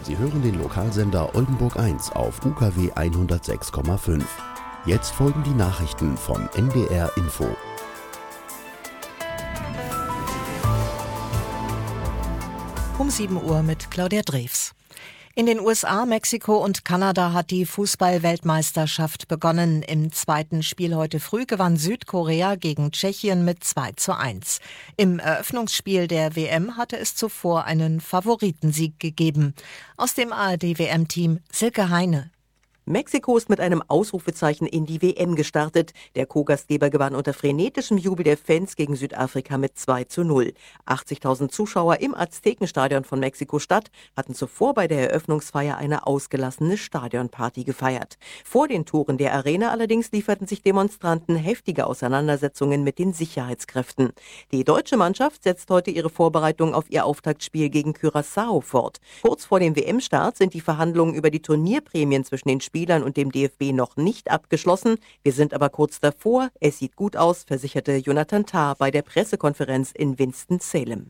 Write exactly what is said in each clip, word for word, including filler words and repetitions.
Sie hören den Lokalsender Oldenburg eins auf U K W hundertsechs Komma fünf. Jetzt folgen die Nachrichten von N D R Info. Um sieben Uhr mit Claudia Drews. In den U S A, Mexiko und Kanada hat die Fußball-Weltmeisterschaft begonnen. Im zweiten Spiel heute früh gewann Südkorea gegen Tschechien mit zwei zu eins. Im Eröffnungsspiel der W M hatte es zuvor einen Favoritensieg gegeben. Aus dem A R D-W M-Team Silke Heine. Mexiko ist mit einem Ausrufezeichen in die W M gestartet. Der Co-Gastgeber gewann unter frenetischem Jubel der Fans gegen Südafrika mit zwei zu null. achtzigtausend Zuschauer im Aztekenstadion von Mexiko-Stadt hatten zuvor bei der Eröffnungsfeier eine ausgelassene Stadionparty gefeiert. Vor den Toren der Arena allerdings lieferten sich Demonstranten heftige Auseinandersetzungen mit den Sicherheitskräften. Die deutsche Mannschaft setzt heute ihre Vorbereitung auf ihr Auftaktspiel gegen Curaçao fort. Kurz vor dem W M-Start sind die Verhandlungen über die Turnierprämien zwischen den Spielern und dem D F B noch nicht abgeschlossen. Wir sind aber kurz davor. Es sieht gut aus, versicherte Jonathan Tah bei der Pressekonferenz in Winston-Salem.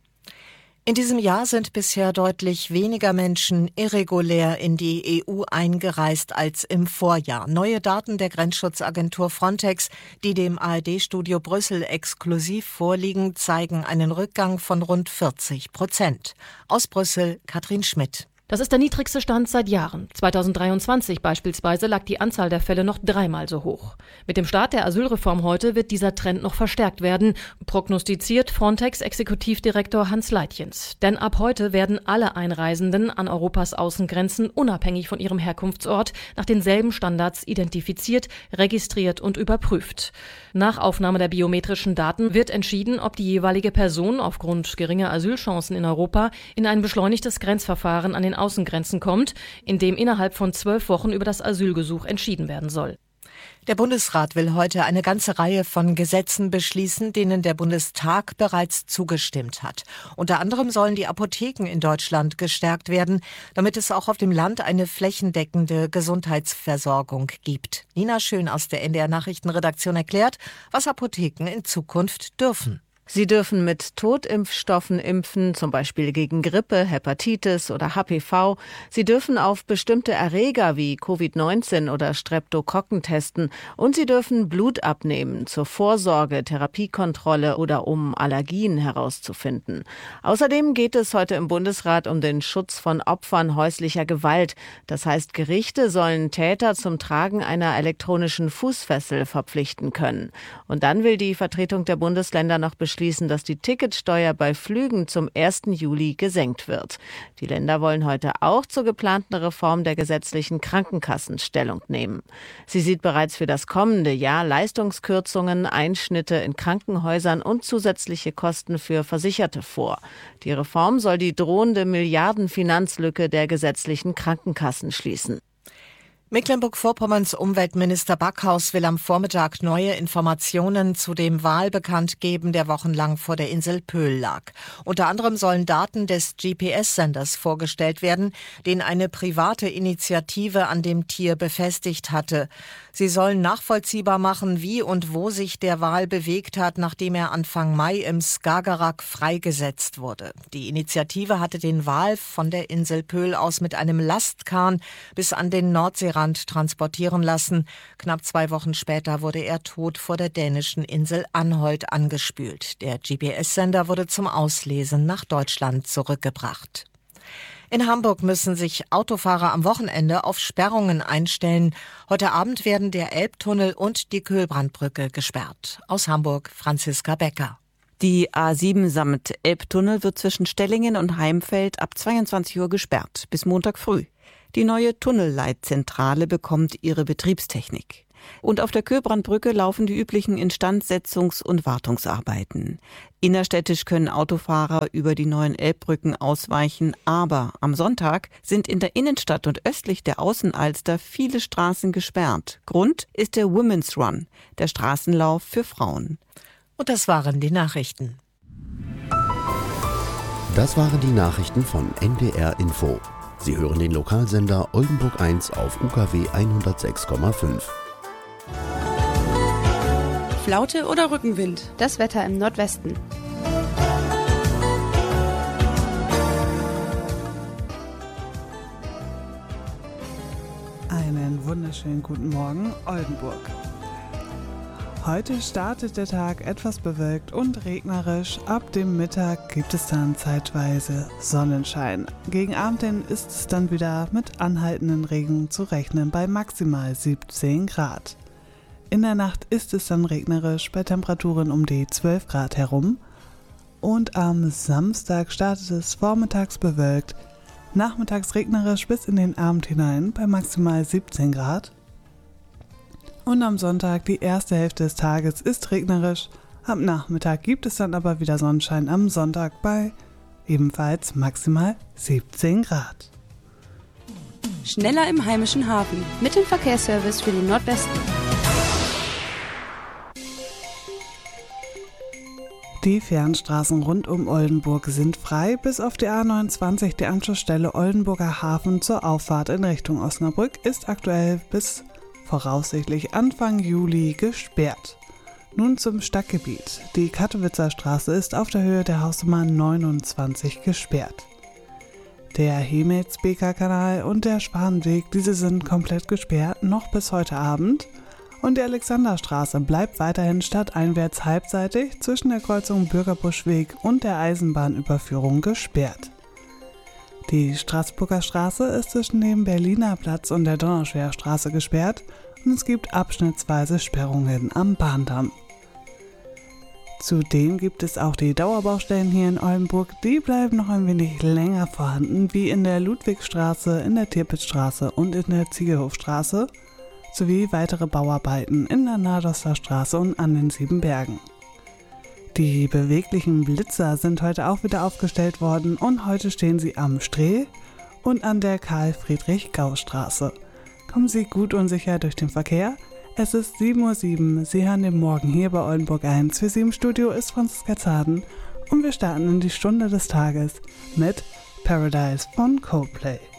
In diesem Jahr sind bisher deutlich weniger Menschen irregulär in die E U eingereist als im Vorjahr. Neue Daten der Grenzschutzagentur Frontex, die dem A R D-Studio Brüssel exklusiv vorliegen, zeigen einen Rückgang von rund vierzig Prozent. Aus Brüssel Katrin Schmidt. Das ist der niedrigste Stand seit Jahren. zweitausenddreiundzwanzig beispielsweise lag die Anzahl der Fälle noch dreimal so hoch. Mit dem Start der Asylreform heute wird dieser Trend noch verstärkt werden, prognostiziert Frontex-Exekutivdirektor Hans Leitjens. Denn ab heute werden alle Einreisenden an Europas Außengrenzen unabhängig von ihrem Herkunftsort nach denselben Standards identifiziert, registriert und überprüft. Nach Aufnahme der biometrischen Daten wird entschieden, ob die jeweilige Person aufgrund geringer Asylchancen in Europa in ein beschleunigtes Grenzverfahren an den Außengrenzen kommt, in dem innerhalb von zwölf Wochen über das Asylgesuch entschieden werden soll. Der Bundesrat will heute eine ganze Reihe von Gesetzen beschließen, denen der Bundestag bereits zugestimmt hat. Unter anderem sollen die Apotheken in Deutschland gestärkt werden, damit es auch auf dem Land eine flächendeckende Gesundheitsversorgung gibt. Nina Schön aus der N D R Nachrichtenredaktion erklärt, was Apotheken in Zukunft dürfen. Sie dürfen mit Totimpfstoffen impfen, zum Beispiel gegen Grippe, Hepatitis oder H P V. Sie dürfen auf bestimmte Erreger wie Covid neunzehn oder Streptokokken testen. Und sie dürfen Blut abnehmen zur Vorsorge, Therapiekontrolle oder um Allergien herauszufinden. Außerdem geht es heute im Bundesrat um den Schutz von Opfern häuslicher Gewalt. Das heißt, Gerichte sollen Täter zum Tragen einer elektronischen Fußfessel verpflichten können. Und dann will die Vertretung der Bundesländer noch beschließen, schließen, dass die Ticketsteuer bei Flügen zum ersten Juli gesenkt wird. Die Länder wollen heute auch zur geplanten Reform der gesetzlichen Krankenkassen Stellung nehmen. Sie sieht bereits für das kommende Jahr Leistungskürzungen, Einschnitte in Krankenhäusern und zusätzliche Kosten für Versicherte vor. Die Reform soll die drohende Milliardenfinanzlücke der gesetzlichen Krankenkassen schließen. Mecklenburg-Vorpommerns Umweltminister Backhaus will am Vormittag neue Informationen zu dem Wal bekannt geben, der wochenlang vor der Insel Pöhl lag. Unter anderem sollen Daten des G P S-Senders vorgestellt werden, den eine private Initiative an dem Tier befestigt hatte. Sie sollen nachvollziehbar machen, wie und wo sich der Wal bewegt hat, nachdem er Anfang Mai im Skagerrak freigesetzt wurde. Die Initiative hatte den Wal von der Insel Pöhl aus mit einem Lastkahn bis an den Nordseerand transportieren lassen. Knapp zwei Wochen später wurde er tot vor der dänischen Insel Anholt angespült. Der G P S-Sender wurde zum Auslesen nach Deutschland zurückgebracht. In Hamburg müssen sich Autofahrer am Wochenende auf Sperrungen einstellen. Heute Abend werden der Elbtunnel und die Köhlbrandbrücke gesperrt. Aus Hamburg Franziska Becker. Die A sieben samt Elbtunnel wird zwischen Stellingen und Heimfeld ab zweiundzwanzig Uhr gesperrt, bis Montag früh. Die neue Tunnelleitzentrale bekommt ihre Betriebstechnik. Und auf der Köhlbrandbrücke laufen die üblichen Instandsetzungs- und Wartungsarbeiten. Innerstädtisch können Autofahrer über die neuen Elbbrücken ausweichen, aber am Sonntag sind in der Innenstadt und östlich der Außenalster viele Straßen gesperrt. Grund ist der Women's Run, der Straßenlauf für Frauen. Und das waren die Nachrichten. Das waren die Nachrichten von N D R Info. Sie hören den Lokalsender Oldenburg eins auf U K W hundertsechs Komma fünf. Flaute oder Rückenwind? Das Wetter im Nordwesten. Einen wunderschönen guten Morgen, Oldenburg. Heute startet der Tag etwas bewölkt und regnerisch. Ab dem Mittag gibt es dann zeitweise Sonnenschein. Gegen Abend hin ist es dann wieder mit anhaltenden Regen zu rechnen bei maximal siebzehn Grad. In der Nacht ist es dann regnerisch bei Temperaturen um die zwölf Grad herum. Und am Samstag startet es vormittags bewölkt, nachmittags regnerisch bis in den Abend hinein bei maximal siebzehn Grad. Und am Sonntag, die erste Hälfte des Tages, ist regnerisch. Am Nachmittag gibt es dann aber wieder Sonnenschein am Sonntag bei ebenfalls maximal siebzehn Grad. Schneller im heimischen Hafen mit dem Verkehrsservice für den Nordwesten. Die Fernstraßen rund um Oldenburg sind frei, bis auf die A neunundzwanzig. Die Anschlussstelle Oldenburger Hafen zur Auffahrt in Richtung Osnabrück ist aktuell bis voraussichtlich Anfang Juli gesperrt. Nun zum Stadtgebiet. Die Kattowitzer Straße ist auf der Höhe der Hausnummer neunundzwanzig gesperrt. Der Hemels-Beker-Kanal und der Schwanenweg, diese sind komplett gesperrt, noch bis heute Abend. Und die Alexanderstraße bleibt weiterhin stadteinwärts halbseitig zwischen der Kreuzung Bürgerbuschweg und der Eisenbahnüberführung gesperrt. Die Straßburger Straße ist zwischen dem Berliner Platz und der Donauschwerstraße gesperrt und es gibt abschnittsweise Sperrungen am Bahndamm. Zudem gibt es auch die Dauerbaustellen hier in Oldenburg, die bleiben noch ein wenig länger vorhanden, wie in der Ludwigstraße, in der Tirpitzstraße und in der Ziegelhofstraße, sowie weitere Bauarbeiten in der Nadoster Straße und an den Siebenbergen. Die beweglichen Blitzer sind heute auch wieder aufgestellt worden und heute stehen sie am Streh und an der Karl-Friedrich-Gau-Straße. Kommen Sie gut und sicher durch den Verkehr. Es ist sieben Uhr sieben, Sie hören den Morgen hier bei Oldenburg eins. Für Sie im Studio ist Franziska Zaden und wir starten in die Stunde des Tages mit Paradise von Coldplay.